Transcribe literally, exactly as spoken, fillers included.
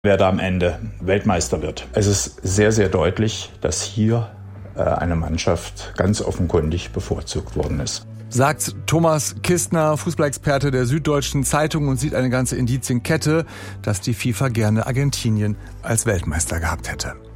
wer da am Ende Weltmeister wird. Es ist sehr, sehr deutlich, dass hier äh, eine Mannschaft ganz offenkundig bevorzugt worden ist. Sagt Thomas Kistner, Fußballexperte der Süddeutschen Zeitung, und sieht eine ganze Indizienkette, dass die FIFA gerne Argentinien als Weltmeister gehabt hätte.